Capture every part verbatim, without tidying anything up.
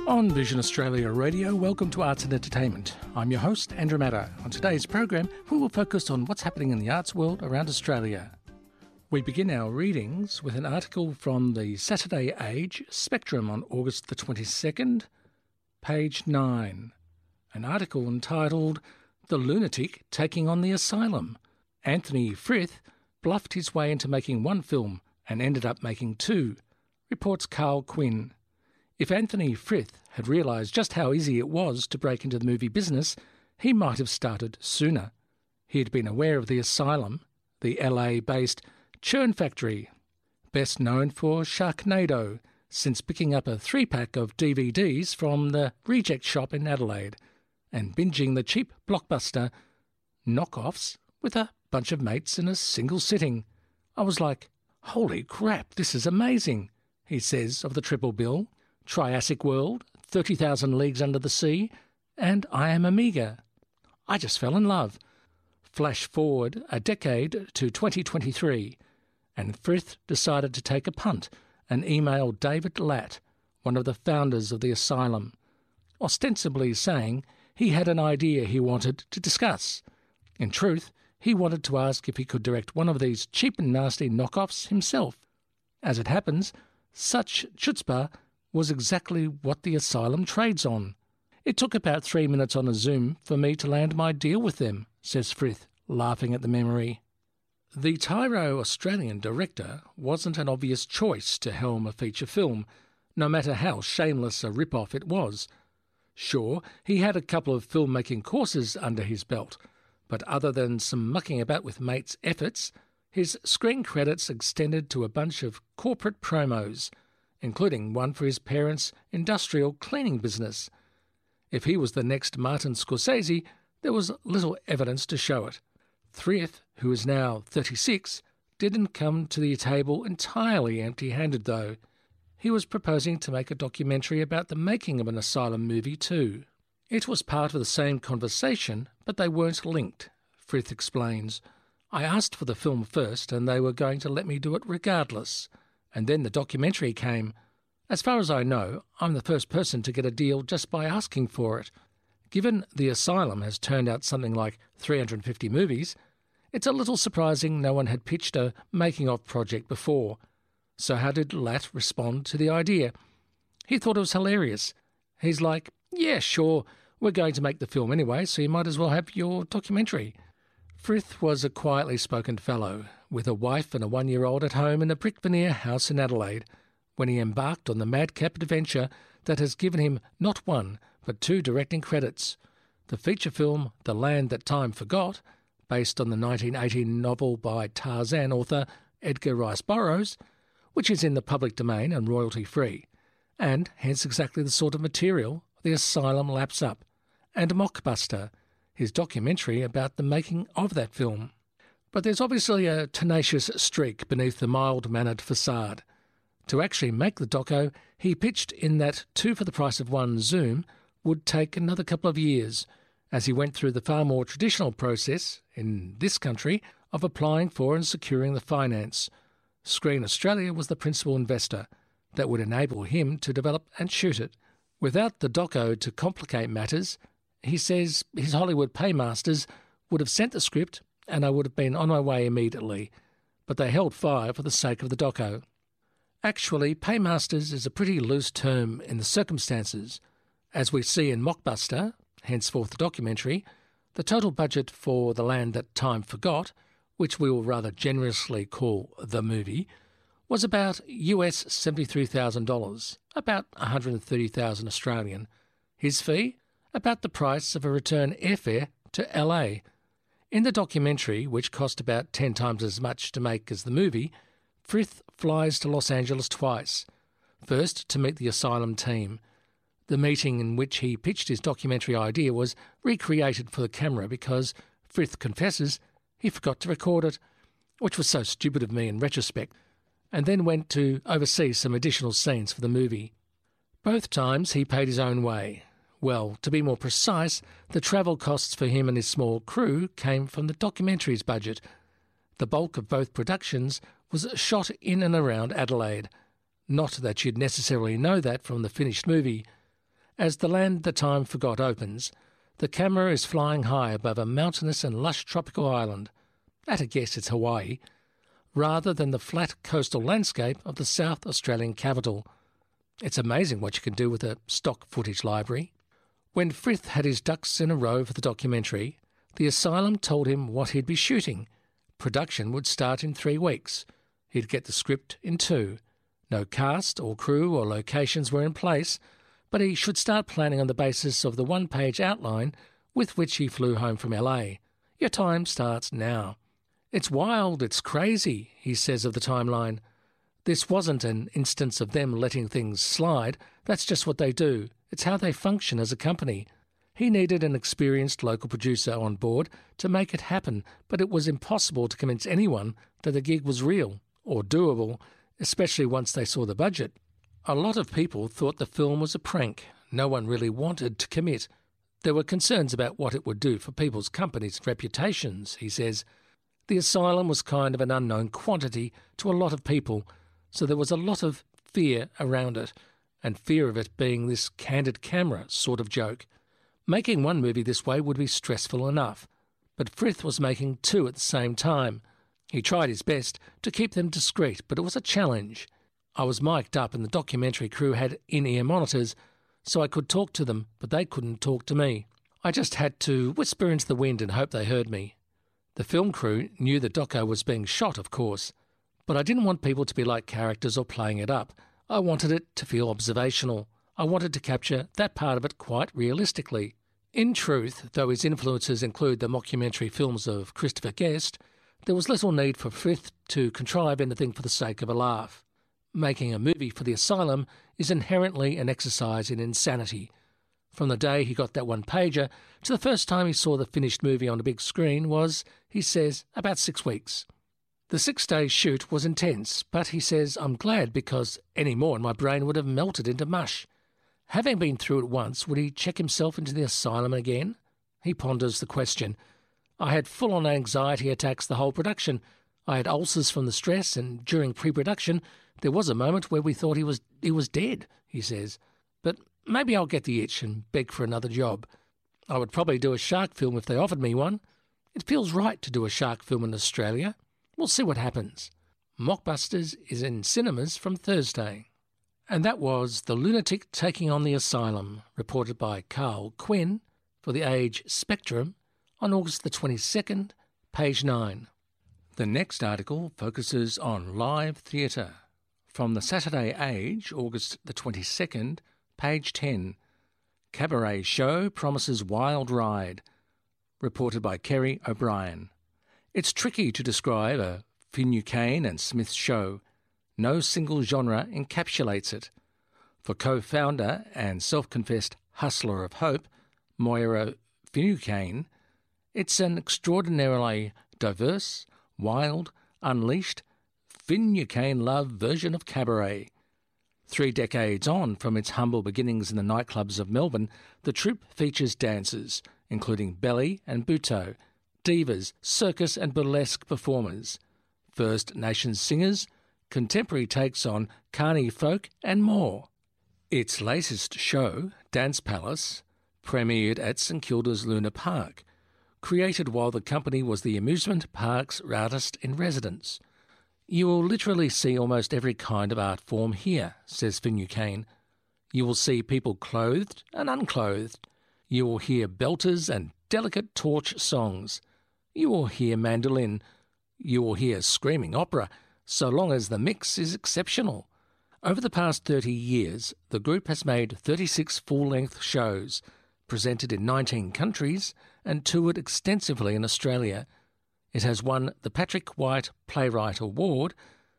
On Vision Australia Radio, welcome to Arts and Entertainment. I'm your host, Andrew Matter. On today's program, we will focus on what's happening in the arts world around Australia. We begin our readings with an article from the Saturday Age, Spectrum, on August the twenty-second, page nine. An article entitled, The Lunatic Taking on the Asylum. Anthony Frith bluffed his way into making one film and ended up making two, reports Carl Quinn. If Anthony Frith had realised just how easy it was to break into the movie business, he might have started sooner. He had been aware of The Asylum, the L A-based churn factory, best known for Sharknado, since picking up a three-pack of D V Ds from the Reject Shop in Adelaide and binging the cheap blockbuster knockoffs with a bunch of mates in a single sitting. I was like, holy crap, this is amazing, he says of the triple bill, Triassic World, thirty thousand Leagues Under the Sea, and I Am Amiga. I just fell in love. Flash forward a decade to twenty twenty-three, and Frith decided to take a punt and emailed David Latt, one of the founders of The Asylum, ostensibly saying he had an idea he wanted to discuss. In truth, he wanted to ask if he could direct one of these cheap and nasty knockoffs himself. As it happens, such chutzpah was exactly what The Asylum trades on. It took about three minutes on a Zoom for me to land my deal with them, says Frith, laughing at the memory. The Tyro Australian director wasn't an obvious choice to helm a feature film, no matter how shameless a rip-off it was. Sure, he had a couple of filmmaking courses under his belt, but other than some mucking about with mates' efforts, his screen credits extended to a bunch of corporate promos, including one for his parents' industrial cleaning business. If he was the next Martin Scorsese, there was little evidence to show it. Frith, who is now thirty-six, didn't come to the table entirely empty-handed, though. He was proposing to make a documentary about the making of an Asylum movie too. It was part of the same conversation, but they weren't linked, Frith explains. I asked for the film first, and they were going to let me do it regardless. And then the documentary came. As far as I know, I'm the first person to get a deal just by asking for it. Given The Asylum has turned out something like three hundred fifty movies, it's a little surprising no one had pitched a making-of project before. So how did Latt respond to the idea? He thought it was hilarious. He's like, yeah, sure, we're going to make the film anyway, so you might as well have your documentary. Frith was a quietly spoken fellow, with a wife and a one-year-old at home in a brick veneer house in Adelaide, when he embarked on the madcap adventure that has given him not one, but two directing credits. The feature film The Land That Time Forgot, based on the nineteen eighteen novel by Tarzan author Edgar Rice Burroughs, which is in the public domain and royalty-free, and hence exactly the sort of material The Asylum laps up, and Mockbuster, his documentary about the making of that film. But there's obviously a tenacious streak beneath the mild-mannered facade. To actually make the doco, he pitched in that two for the price of one Zoom would take another couple of years, as he went through the far more traditional process, in this country, of applying for and securing the finance. Screen Australia was the principal investor that would enable him to develop and shoot it. Without the doco to complicate matters, he says his Hollywood paymasters would have sent the script and I would have been on my way immediately, but they held fire for the sake of the doco. Actually, paymasters is a pretty loose term in the circumstances. As we see in Mockbuster, henceforth the documentary, the total budget for The Land That Time Forgot, which we will rather generously call the movie, was about U S seventy-three thousand dollars, about one hundred thirty thousand dollars Australian. His fee? About the price of a return airfare to L A. In the documentary, which cost about ten times as much to make as the movie, Frith flies to Los Angeles twice. First, to meet the Asylum team. The meeting in which he pitched his documentary idea was recreated for the camera because, Frith confesses, he forgot to record it, which was so stupid of me in retrospect, and then went to oversee some additional scenes for the movie. Both times he paid his own way. Well, to be more precise, the travel costs for him and his small crew came from the documentary's budget. The bulk of both productions was shot in and around Adelaide. Not that you'd necessarily know that from the finished movie. As The Land That Time Forgot opens, the camera is flying high above a mountainous and lush tropical island, at a guess it's Hawaii, rather than the flat coastal landscape of the South Australian capital. It's amazing what you can do with a stock footage library. When Frith had his ducks in a row for the documentary, the Asylum told him what he'd be shooting. Production would start in three weeks. He'd get the script in two. No cast or crew or locations were in place, but he should start planning on the basis of the one-page outline with which he flew home from L A. Your time starts now. It's wild, it's crazy, he says of the timeline. This wasn't an instance of them letting things slide. That's just what they do. It's how they function as a company. He needed an experienced local producer on board to make it happen, but it was impossible to convince anyone that the gig was real or doable, especially once they saw the budget. A lot of people thought the film was a prank. No one really wanted to commit. There were concerns about what it would do for people's companies' reputations, he says. The Asylum was kind of an unknown quantity to a lot of people, so there was a lot of fear around it, and fear of it being this candid camera sort of joke. Making one movie this way would be stressful enough, but Frith was making two at the same time. He tried his best to keep them discreet, but it was a challenge. I was mic'd up and the documentary crew had in-ear monitors, so I could talk to them, but they couldn't talk to me. I just had to whisper into the wind and hope they heard me. The film crew knew the doco was being shot, of course, but I didn't want people to be like characters or playing it up. I wanted it to feel observational. I wanted to capture that part of it quite realistically. In truth, though his influences include the mockumentary films of Christopher Guest, there was little need for Frith to contrive anything for the sake of a laugh. Making a movie for the Asylum is inherently an exercise in insanity. From the day he got that one-pager to the first time he saw the finished movie on a big screen was, he says, about six weeks. The six-day shoot was intense, but he says, I'm glad because any more and my brain would have melted into mush. Having been through it once, would he check himself into the Asylum again? He ponders the question. I had full-on anxiety attacks the whole production. I had ulcers from the stress, and during pre-production, there was a moment where we thought he was he was dead, he says. But maybe I'll get the itch and beg for another job. I would probably do a shark film if they offered me one. It feels right to do a shark film in Australia. We'll see what happens. Mockbusters is in cinemas from Thursday. And that was The Lunatic Taking on the Asylum, reported by Carl Quinn for The Age Spectrum on August the twenty-second, page nine. The next article focuses on live theatre. From the Saturday Age, August the twenty-second, page ten. Cabaret show promises wild ride, reported by Kerry O'Brien. It's tricky to describe a Finucane and Smith show. No single genre encapsulates it. For co-founder and self-confessed hustler of hope, Moira Finucane, it's an extraordinarily diverse, wild, unleashed, Finucane love version of cabaret. Three decades on from its humble beginnings in the nightclubs of Melbourne, the troupe features dancers, including belly and butoh, divas, circus and burlesque performers, First Nations singers, contemporary takes on Carney folk and more. Its latest show, Dance Palace, premiered at St Kilda's Luna Park, created while the company was the amusement park's artist-in-residence. You will literally see almost every kind of art form here, says Finucane. You will see people clothed and unclothed. You will hear belters and delicate torch songs. You will hear mandolin. You will hear screaming opera, so long as the mix is exceptional. Over the past thirty years, the group has made thirty-six full-length shows, presented in nineteen countries, and toured extensively in Australia. It has won the Patrick White Playwright Award,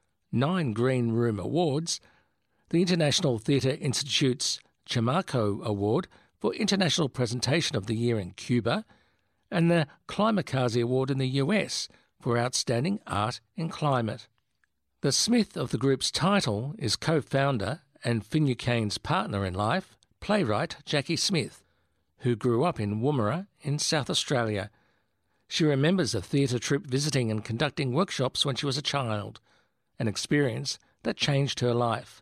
nine Green Room Awards, the International Theatre Institute's Chamaco Award for International Presentation of the Year in Cuba, and the Climakazi Award in the U S for Outstanding Art in Climate. The Smith of the group's title is co-founder and Finucane's partner in life, playwright Jackie Smith, who grew up in Woomera in South Australia. She remembers a theatre troupe visiting and conducting workshops when she was a child, an experience that changed her life.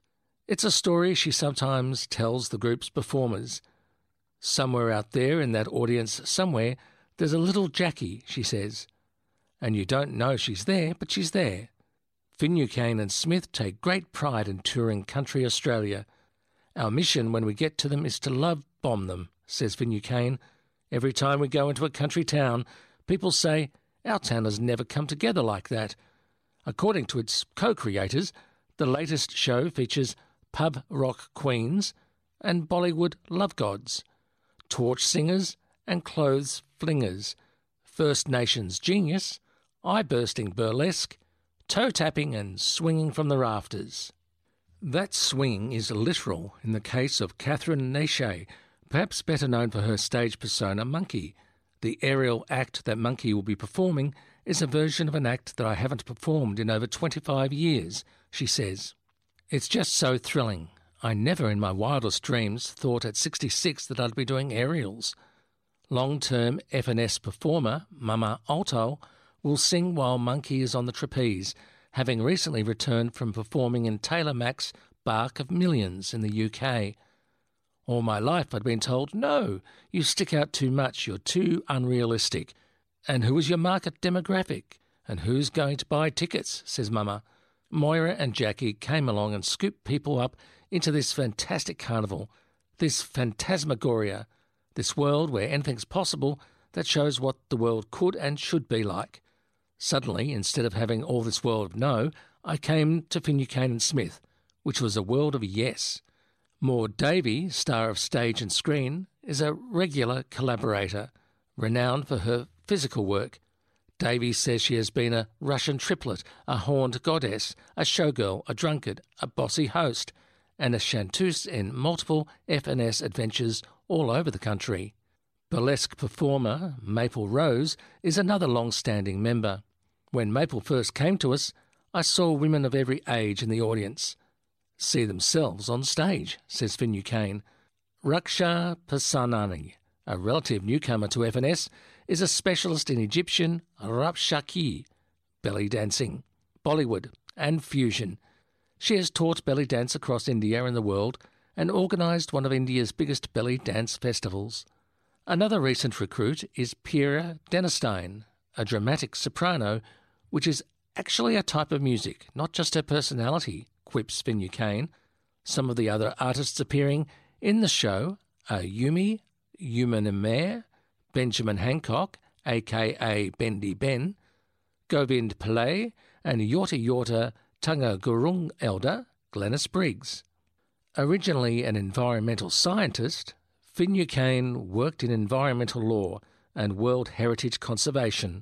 It's a story she sometimes tells the group's performers. Somewhere out there in that audience somewhere, there's a little Jackie, she says. And you don't know she's there, but she's there. Finucane and Smith take great pride in touring country Australia. Our mission when we get to them is to love-bomb them, says Finucane. Every time we go into a country town, people say, our town has never come together like that. According to its co-creators, the latest show features pub rock queens and Bollywood love gods, torch singers and clothes flingers, First Nations genius, eye-bursting burlesque, toe-tapping and swinging from the rafters. That swinging is literal in the case of Catherine Nache, perhaps better known for her stage persona Monkey. The aerial act that Monkey will be performing is a version of an act that I haven't performed in over twenty-five years, she says. It's just so thrilling. I never in my wildest dreams thought at sixty-six that I'd be doing aerials. Long-term F N S performer Mama Alto will sing while Monkey is on the trapeze, having recently returned from performing in Taylor Mack's Bark of Millions in the U K. All my life I'd been told, no, you stick out too much, you're too unrealistic. And who is your market demographic? And who's going to buy tickets, says Mama. Moira and Jackie came along and scooped people up into this fantastic carnival, this phantasmagoria, this world where anything's possible that shows what the world could and should be like. Suddenly, instead of having all this world of no, I came to Finucane and Smith, which was a world of yes. Maud Davey, star of stage and screen, is a regular collaborator, renowned for her physical work. Davey says she has been a Russian triplet, a horned goddess, a showgirl, a drunkard, a bossy host, and a chanteuse in multiple F N S adventures all over the country. Burlesque performer Maple Rose is another long-standing member. When Maple first came to us, I saw women of every age in the audience. See themselves on stage, says Finucane. Raksha Pasanani, a relative newcomer to F N S, is a specialist in Egyptian Rapshaki, belly dancing, Bollywood and fusion. She has taught belly dance across India and the world and organised one of India's biggest belly dance festivals. Another recent recruit is Pira Denestein, a dramatic soprano, which is actually a type of music, not just her personality, quips Finucane. Some of the other artists appearing in the show are Yumi, Yumanimere, Benjamin Hancock, a k a. Bendy Ben, Govind Pillai, and Yorta Yorta Tunga Gurung elder Glenys Briggs. Originally an environmental scientist, Finucane worked in environmental law and World Heritage Conservation,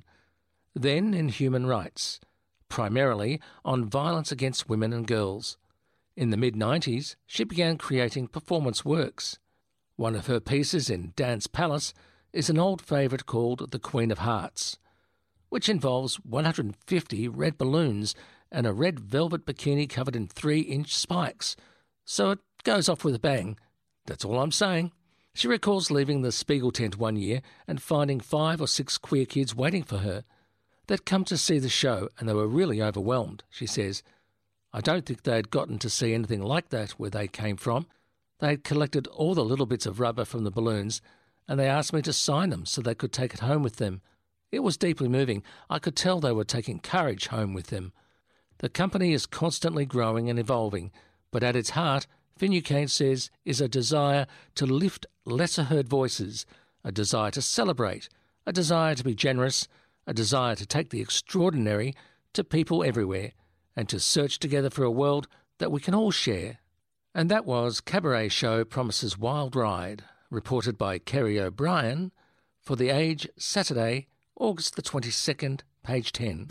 then in human rights, primarily on violence against women and girls. In the mid nineties, she began creating performance works. One of her pieces in Dance Palace is an old favourite called The Queen of Hearts, which involves one hundred fifty red balloons and a red velvet bikini covered in three-inch spikes. So it goes off with a bang. That's all I'm saying. She recalls leaving the Spiegel tent one year and finding five or six queer kids waiting for her. They'd come to see the show and they were really overwhelmed, she says. I don't think they'd gotten to see anything like that where they came from. They had collected all the little bits of rubber from the balloons and they asked me to sign them so they could take it home with them. It was deeply moving. I could tell they were taking courage home with them. The company is constantly growing and evolving, but at its heart, Finucane says, is a desire to lift lesser-heard voices, a desire to celebrate, a desire to be generous, a desire to take the extraordinary to people everywhere, and to search together for a world that we can all share. And that was Cabaret Show Promises Wild Ride, reported by Kerry O'Brien for The Age, Saturday, August the twenty-second, page ten.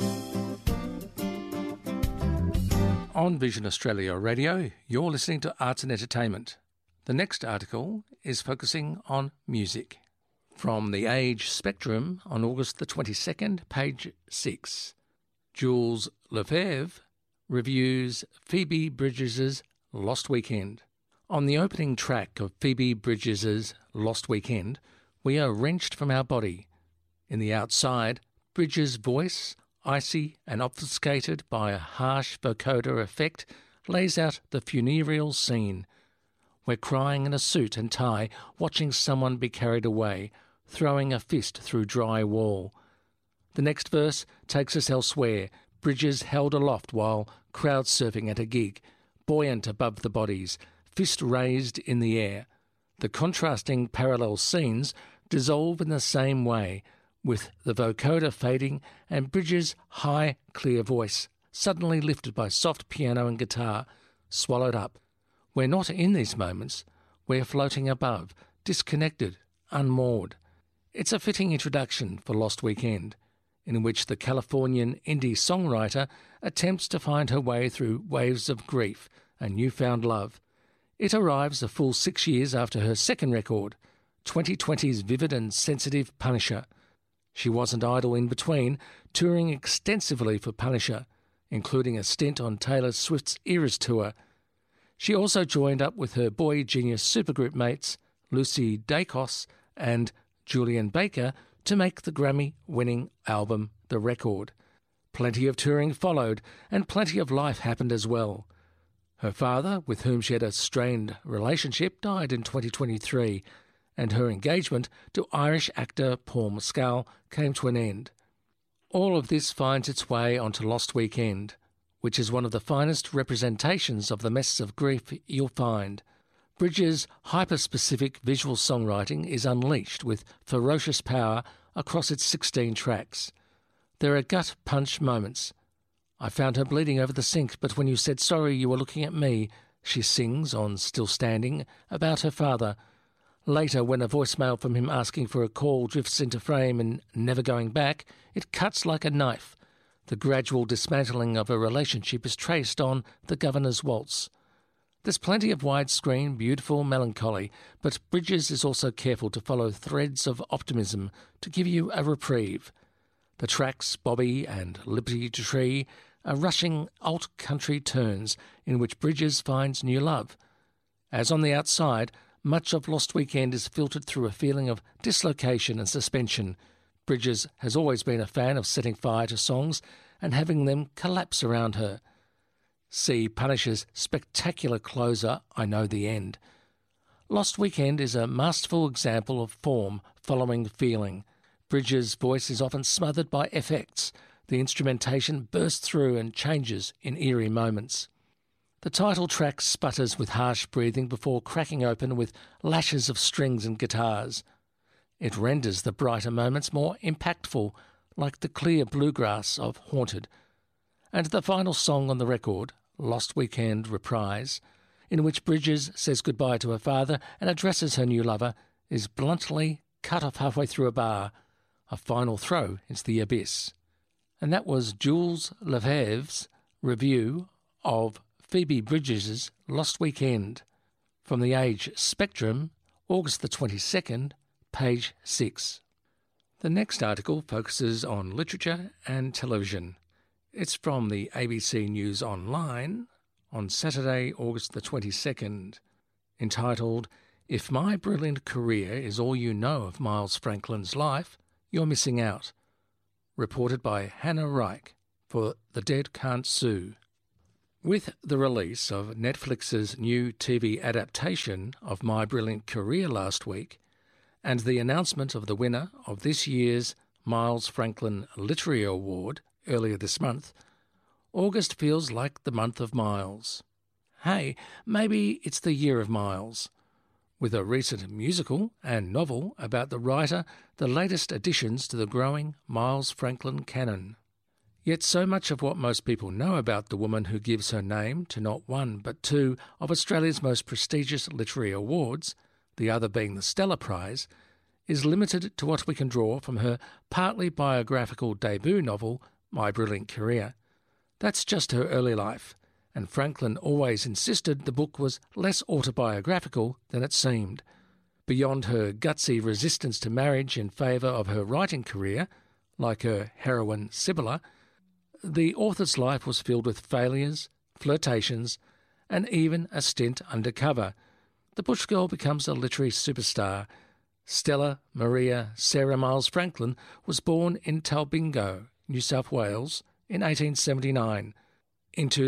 On Vision Australia Radio, you're listening to Arts and Entertainment. The next article is focusing on music. From The Age Spectrum on August the twenty-second, page six. Jules Lefebvre reviews Phoebe Bridgers' Lost Weekend. On the opening track of Phoebe Bridgers' Lost Weekend, we are wrenched from our body. In the outside, Bridges' voice, icy and obfuscated by a harsh vocoder effect, lays out the funereal scene. We're crying in a suit and tie, watching someone be carried away, throwing a fist through dry wall. The next verse takes us elsewhere, Bridges held aloft while crowd surfing at a gig, buoyant above the bodies, fist raised in the air. The contrasting parallel scenes dissolve in the same way, with the vocoder fading and Bridges' high, clear voice suddenly lifted by soft piano and guitar, swallowed up. We're not in these moments, we're floating above, disconnected, unmoored. It's a fitting introduction for Lost Weekend, in which the Californian indie songwriter attempts to find her way through waves of grief and newfound love. It arrives a full six years after her second record, twenty twenty's vivid and sensitive Punisher. She wasn't idle in between, touring extensively for Punisher, including a stint on Taylor Swift's Eras Tour. She also joined up with her Boy Genius supergroup mates, Lucy Dacus and Julian Baker, to make the Grammy-winning album The Record. Plenty of touring followed, and plenty of life happened as well. Her father, with whom she had a strained relationship, died in twenty twenty-three, and her engagement to Irish actor Paul Mescal came to an end. All of this finds its way onto Lost Weekend, which is one of the finest representations of the mess of grief you'll find. Bridges' hyper-specific visual songwriting is unleashed with ferocious power across its sixteen tracks. There are gut-punch moments. I found her bleeding over the sink, but when you said sorry you were looking at me, she sings on Still Standing about her father. Later, when a voicemail from him asking for a call drifts into frame and Never Going Back, it cuts like a knife. The gradual dismantling of a relationship is traced on The Governor's Waltz. There's plenty of widescreen, beautiful melancholy, but Bridges is also careful to follow threads of optimism to give you a reprieve. The tracks Bobby and Liberty Tree are rushing alt-country turns in which Bridges finds new love. As on the outside, much of Lost Weekend is filtered through a feeling of dislocation and suspension. Bridges has always been a fan of setting fire to songs and having them collapse around her. See Punisher's spectacular closer, I Know the End. Lost Weekend is a masterful example of form following feeling. Bridges' voice is often smothered by effects. The instrumentation bursts through and changes in eerie moments. The title track sputters with harsh breathing before cracking open with lashes of strings and guitars. It renders the brighter moments more impactful, like the clear bluegrass of Haunted. And the final song on the record, Lost Weekend Reprise, in which Bridges says goodbye to her father and addresses her new lover, is bluntly cut off halfway through a bar, a final throw into the abyss. And that was Jules Lefebvre's review of Phoebe Bridges' Lost Weekend, from the Age Spectrum, August the twenty-second, page six. The next article focuses on literature and television. It's from the A B C News Online on Saturday, August the twenty-second, entitled, If My Brilliant Career is All You Know of Miles Franklin's Life, You're Missing Out. Reported by Hannah Reich for The Dead Can't Sue. With the release of Netflix's new T V adaptation of My Brilliant Career last week, and the announcement of the winner of this year's Miles Franklin Literary Award earlier this month, August feels like the month of Miles. Hey, maybe it's the year of Miles. With a recent musical and novel about the writer, the latest additions to the growing Miles Franklin canon. Yet so much of what most people know about the woman who gives her name to not one but two of Australia's most prestigious literary awards, the other being the Stella Prize, is limited to what we can draw from her partly biographical debut novel, My Brilliant Career. That's just her early life, and Franklin always insisted the book was less autobiographical than it seemed. Beyond her gutsy resistance to marriage in favour of her writing career, like her heroine Sibylla, the author's life was filled with failures, flirtations, and even a stint undercover. The bush girl becomes a literary superstar. Stella Maria Sarah Miles Franklin was born in Talbingo, New South Wales, in eighteen seventy-nine, into the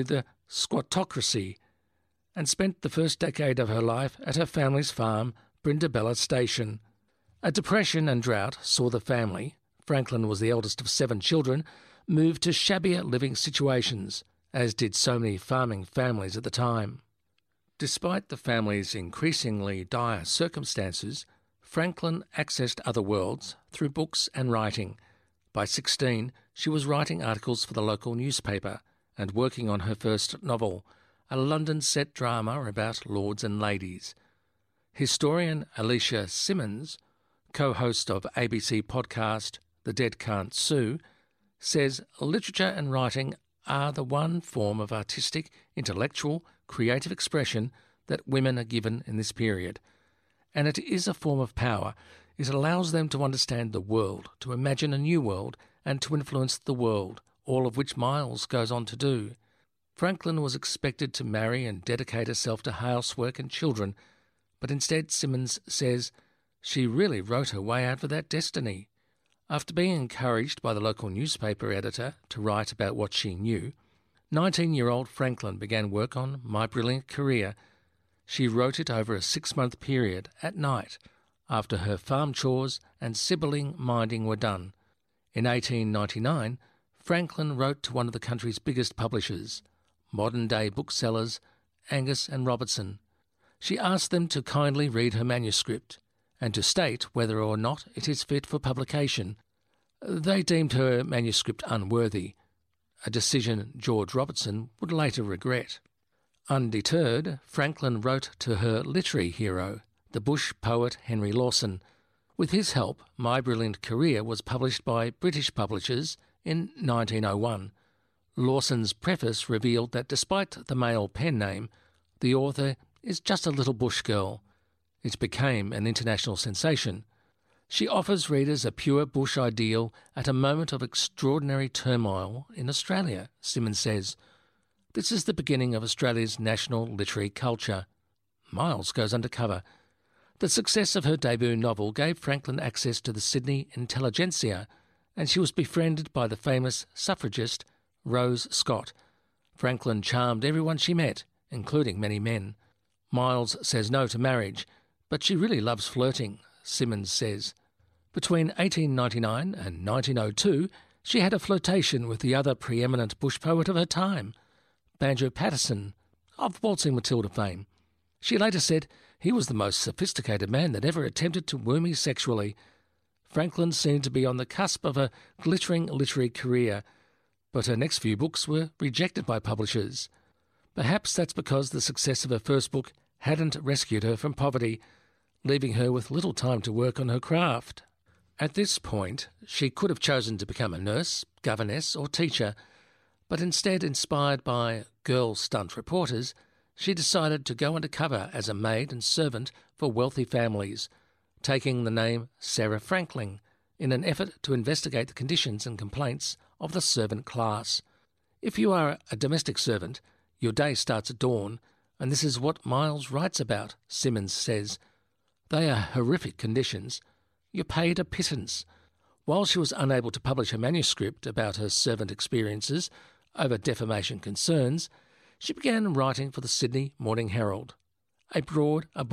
Squattocracy, and spent the first decade of her life at her family's farm, Brindabella Station. A depression and drought saw the family, Franklin was the eldest of seven children, move to shabbier living situations, as did so many farming families at the time. Despite the family's increasingly dire circumstances, Franklin accessed other worlds through books and writing. By sixteen, she was writing articles for the local newspaper and working on her first novel, a London-set drama about lords and ladies. Historian Alicia Simmons, co-host of A B C podcast The Dead Can't Sue, says literature and writing are the one form of artistic, intellectual, creative expression that women are given in this period. And it is a form of power. It allows them to understand the world, to imagine a new world, and to influence the world, all of which Miles goes on to do. Franklin was expected to marry and dedicate herself to housework and children, but instead, Simmons says, she really wrote her way out of that destiny. After being encouraged by the local newspaper editor to write about what she knew, nineteen-year-old Franklin began work on My Brilliant Career. She wrote it over a six-month period at night, after her farm chores and sibling minding were done. In eighteen ninety-nine, Franklin wrote to one of the country's biggest publishers, modern-day booksellers Angus and Robertson. She asked them to kindly read her manuscript and to state whether or not it is fit for publication. They deemed her manuscript unworthy, a decision George Robertson would later regret. Undeterred, Franklin wrote to her literary hero, the bush poet Henry Lawson. With his help, My Brilliant Career was published by British publishers in nineteen oh one. Lawson's preface revealed that despite the male pen name, the author is just a little bush girl. It became an international sensation. She offers readers a pure bush ideal at a moment of extraordinary turmoil in Australia, Simmons says. This is the beginning of Australia's national literary culture. Miles goes undercover. The success of her debut novel gave Franklin access to the Sydney intelligentsia, and she was befriended by the famous suffragist Rose Scott. Franklin charmed everyone she met, including many men. Miles says no to marriage, but she really loves flirting, Simmons says. Between eighteen ninety-nine and nineteen oh two, she had a flirtation with the other preeminent bush poet of her time, Banjo Paterson, of Waltzing Matilda fame. She later said he was the most sophisticated man that ever attempted to woo me sexually. Franklin seemed to be on the cusp of a glittering literary career, but her next few books were rejected by publishers. Perhaps that's because the success of her first book hadn't rescued her from poverty, leaving her with little time to work on her craft. At this point, she could have chosen to become a nurse, governess or teacher, but instead, inspired by girl stunt reporters, she decided to go undercover as a maid and servant for wealthy families, taking the name Sarah Franklin in an effort to investigate the conditions and complaints of the servant class. If you are a domestic servant, your day starts at dawn, and this is what Miles writes about, Simmons says. They are horrific conditions. You're paid a pittance. While she was unable to publish a manuscript about her servant experiences over defamation concerns, she began writing for the Sydney Morning Herald, a broad,